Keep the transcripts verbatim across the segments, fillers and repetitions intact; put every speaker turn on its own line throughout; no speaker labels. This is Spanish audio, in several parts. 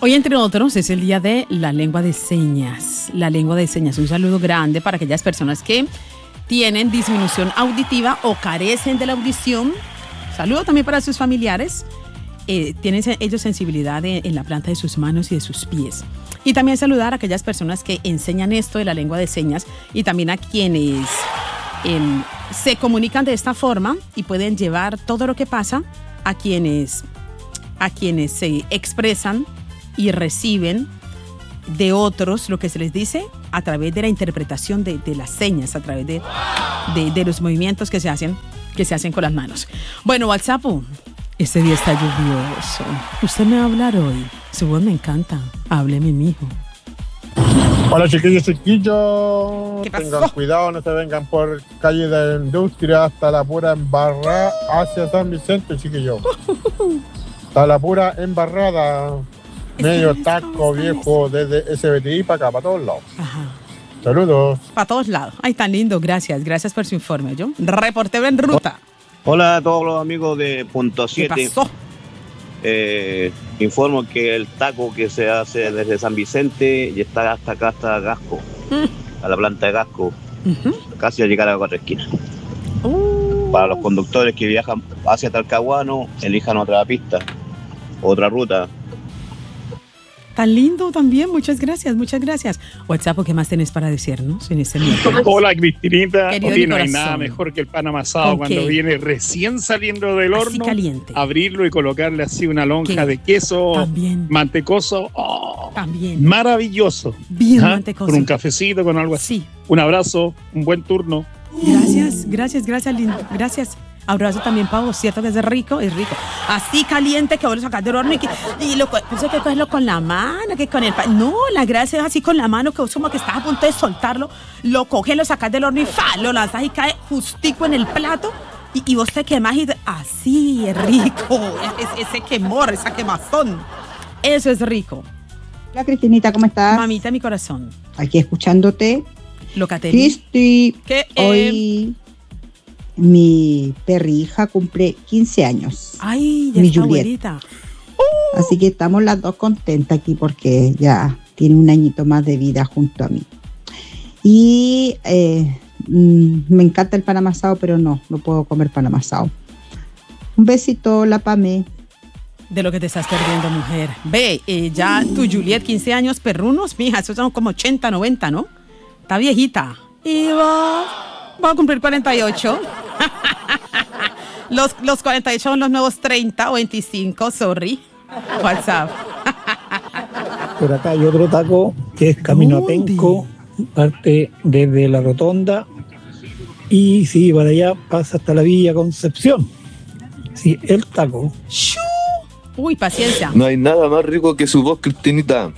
Hoy, entre otros, es el día de la lengua de señas. La lengua de señas. Un saludo grande para aquellas personas que tienen disminución auditiva o carecen de la audición. Saludo también para sus familiares. Eh, tienen ellos sensibilidad de, en la planta de sus manos y de sus pies. Y también saludar a aquellas personas que enseñan esto de la lengua de señas y también a quienes eh, se comunican de esta forma y pueden llevar todo lo que pasa a quienes, a quienes se expresan y reciben de otros lo que se les dice a través de la interpretación de, de las señas, a través de, de, de los movimientos que se hacen, que se hacen con las manos. Bueno, WhatsApp, este día está lluvioso. Usted me va a hablar hoy. Su voz me encanta. Hábleme, mijo.
Hola, chiquillos, chiquillos.
¿Qué pasó?
Tengan cuidado, no se vengan por calle de Industria hasta la pura embarrada hacia San Vicente, chiquillos. Hasta la pura embarrada. Medio taco viejo desde S B T I para acá, para todos lados.
Ajá.
Saludos.
Para todos lados. Ay, tan lindo. Gracias. Gracias por su informe. Yo, reportero en ruta.
Hola a todos los amigos de Punto
¿Qué
siete.
pasó?
Eh, informo que el taco que se hace desde San Vicente y está hasta acá, hasta Gasco,
Mm.
a la planta de Gasco,
Uh-huh.
casi a llegar a cuatro esquinas.
Uh.
Para los conductores que viajan hacia Talcahuano, elijan otra pista, otra ruta.
Tan lindo también. Muchas gracias. Muchas gracias. WhatsApp, ¿qué más tenés para decirnos en este miércoles?
Hola, Cristinita.
Querido
Oye,
mi
no hay
corazón.
nada mejor que el pan amasado cuando
Ok.
viene recién saliendo del
Así
horno.
caliente.
Abrirlo y colocarle así una lonja
¿Qué?
de queso
También.
mantecoso. ¡Oh!
También.
Maravilloso.
Bien
¿Ah?
mantecoso.
Con un cafecito, con algo así.
Sí.
Un abrazo, un buen turno.
Gracias, gracias, gracias, lindo. Gracias. Abrazo también, Pavo. Cierto que es rico, es rico. Así caliente que vos lo sacas del horno y, que, y lo, pensé que cogerlo con la mano, que con el pan. No, la gracia es así con la mano, que vos como que estás a punto de soltarlo, lo coges, lo sacas del horno y fa, lo lanzas y cae justico en el plato. Y, y vos te quemas y te- así es rico. Es, es- ese quemor, esa quemazón. Eso es rico.
Hola Cristinita, ¿cómo estás?
Mamita, mi corazón.
Aquí escuchándote.
Locatelli.
Cristi,
¿Qué, eh?
hoy mi perrija cumple quince años.
Ay, ya
Mi
está
Juliet.
abuelita.
Así que estamos las dos contentas aquí porque ya tiene un añito más de vida junto a mí. Y eh, mm, me encanta el pan amasado, pero no, no puedo comer pan amasado. Un besito, la Pame.
De lo que te estás perdiendo, mujer. Ve, eh, ya tu Juliet, quince años, perrunos, mija, esos son como ochenta, noventa, ¿no? Está viejita. Y va, va a cumplir cuarenta y ocho. los, los cuarenta y ocho son los nuevos treinta o veinticinco, sorry. WhatsApp.
Por acá hay otro taco que es camino
¿Dónde?
a Penco, parte desde la rotonda y si para allá pasa hasta la Villa Concepción. Sí, el taco.
¡Shú! Uy, paciencia.
No hay nada más rico que su voz, Cristinita.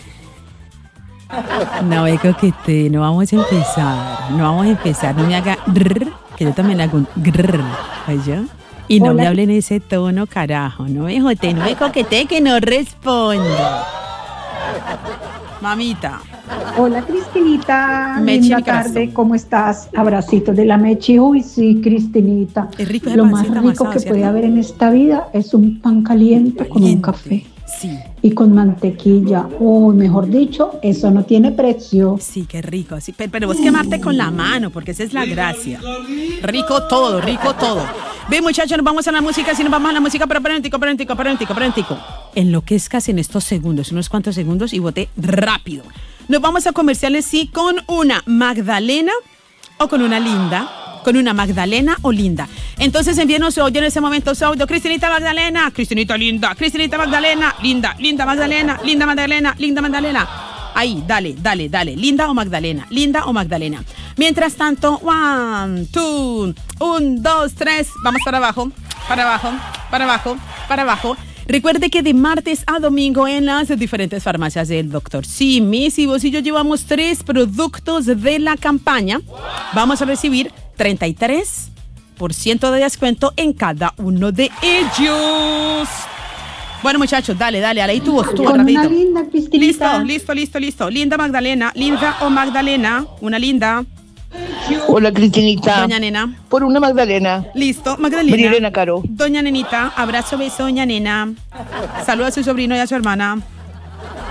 No me coquete, no vamos a empezar. No vamos a empezar. No me haga grrr, que yo también hago un grrr. ¿Oye? Y no
Hola.
me hable en ese tono, carajo. No me jote, no me coquete, que no respondo. Mamita.
Hola Cristinita,
Mechi,
linda
mi corazón.
tarde, ¿cómo estás? Abracitos de la Mechi. Uy, sí, Cristinita.
Es rico ese
Lo más
pancito
rico
amasado,
que
¿cierto?
puede haber en esta vida es un pan caliente con un
Caliente.
café
Sí,
y con mantequilla. Uy, mejor dicho, eso no tiene precio.
sí, qué rico. Sí, pero, pero vos quemarte con la mano, porque esa es la gracia. Rico todo, rico todo. Ve, muchachos, nos vamos a la música. Si nos vamos a la música, pero parentico, parentico, parentico, parentico. Enloquezcas en estos segundos, unos cuantos segundos, y voté rápido. Nos vamos a comerciales, sí, con una Magdalena o con una Linda. Con una Magdalena o Linda. Entonces envíenos su audio en ese momento, su audio. Cristinita Magdalena, Cristinita Linda, Cristinita Magdalena, Linda, Linda Magdalena, Linda Magdalena, Linda Magdalena. Ahí, dale, dale, dale. Linda o Magdalena, Linda o Magdalena. Mientras tanto, one, two, un, dos, tres. Vamos para abajo, para abajo, para abajo, para abajo. Recuerde que de martes a domingo en las diferentes farmacias del doctor Simi, si vos y yo llevamos tres productos de la campaña, vamos a recibir treinta y tres por ciento de descuento en cada uno de ellos. Bueno, muchachos, dale, dale, ahí tú, vos, tú,
Con
rapidito.
una linda Cristinita.
Listo, listo, listo, listo. Linda Magdalena, Linda o Magdalena, una linda.
Hola Cristinita.
Doña Nena.
Por una Magdalena.
Listo, Magdalena.
María Elena Caro.
Doña Nenita, abrazo, beso, doña Nena. Saluda a su sobrino y a su hermana.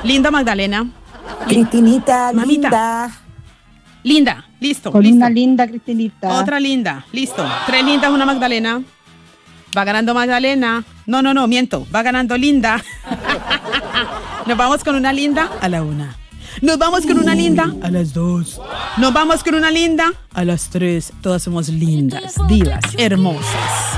Linda Magdalena.
Cristinita,
Mamita.
linda.
Linda, listo.
Con
listo.
una linda Cristinita.
Otra linda, listo. Tres lindas, una Magdalena. Va ganando Magdalena. No, no, no, miento. Va ganando Linda. Nos vamos con una linda a la una. Nos vamos con una linda a las dos. Nos vamos con una linda a las tres. Todas somos lindas, divas, hermosas.